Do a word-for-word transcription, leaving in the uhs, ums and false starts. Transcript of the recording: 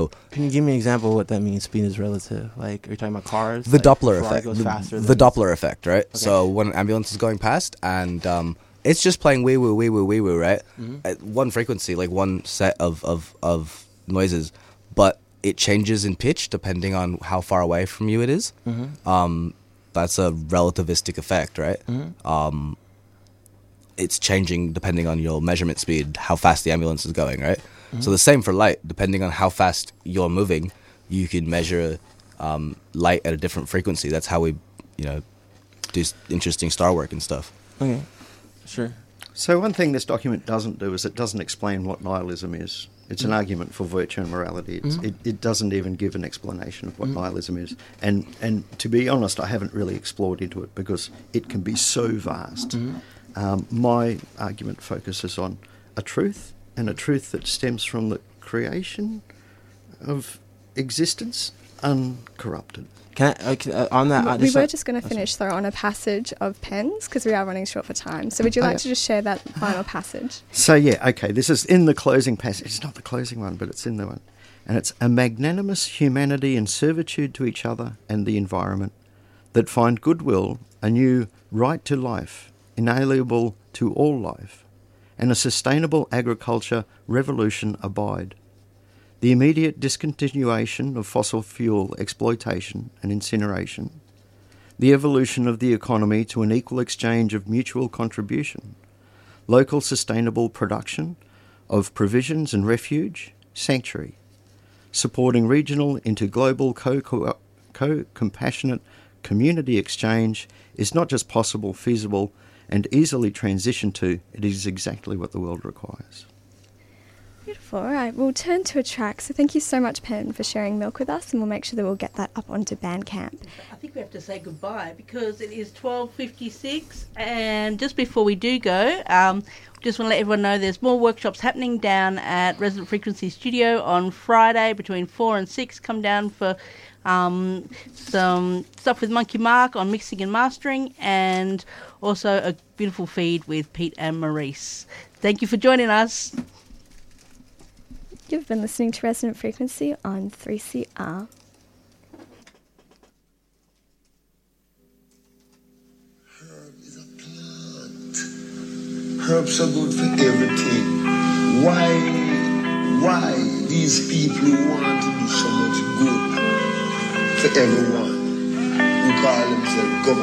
Can you give me an example of what that means, speed is relative? Like, are you talking about cars? The like, Doppler Ferrari effect. goes The, faster the than- Doppler effect, right? Okay. So when an ambulance is going past and um, it's just playing wee woo, wee woo, wee woo, right? Mhm. At one frequency, like one set of, of, of noises, but it changes in pitch depending on how far away from you it is. Mhm. Um, that's a relativistic effect, right? Mhm. Um, it's changing depending on your measurement speed, how fast the ambulance is going, right? Mm-hmm. So the same for light. Depending on how fast you're moving, you can measure um, light at a different frequency. That's how we, you know, do s- interesting star work and stuff. Okay, sure. So one thing this document doesn't do is it doesn't explain what nihilism is. It's an argument for virtue and morality. It's, Mhm. it, it doesn't even give an explanation of what Mhm. nihilism is. And and to be honest, I haven't really explored into it because it can be so vast. Mhm. Um, my argument focuses on a truth, and a truth that stems from the creation of existence uncorrupted. Can I, uh, can- uh, on that? uh, we were uh, just going to oh, finish, though, on a passage of Penn's, because we are running short for time. So would you Oh, like yeah. to just share that final passage? So yeah, okay, this is in the closing passage. It's not the closing one, but it's in the one. And it's a magnanimous humanity in servitude to each other and the environment that find goodwill, a new right to life, inalienable to all life, and a sustainable agriculture revolution abide. The immediate discontinuation of fossil fuel exploitation and incineration, the evolution of the economy to an equal exchange of mutual contribution, local sustainable production of provisions and refuge, sanctuary, supporting regional into global co- co-compassionate community exchange is not just possible, feasible, and easily transitioned to, it is exactly what the world requires. Beautiful. All right, we'll turn to a track. So thank you so much, Penn, for sharing Milk with us, and we'll make sure that we'll get that up onto Bandcamp. I think we have to say goodbye because it is twelve fifty-six, and just before we do go, um, just want to let everyone know there's more workshops happening down at Resonant Frequency Studio on Friday between four and six. Come down for um, some stuff with Monkey Mark on mixing and mastering, and also a beautiful feed with Pete and Maurice. Thank you for joining us. You've been listening to Resonant Frequency on three C R. Herb is a plant. Herbs are good for everything. Why, why these people who want to do so much good for everyone, who call themselves government?